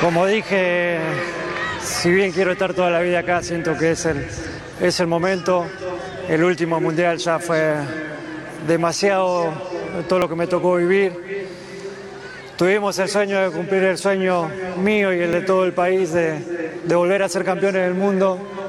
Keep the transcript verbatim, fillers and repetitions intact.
Como dije, si bien quiero estar toda la vida acá, siento que es el, es el momento. El último mundial ya fue demasiado todo lo que me tocó vivir. Tuvimos el sueño de cumplir el sueño mío y el de todo el país de, de volver a ser campeones del mundo.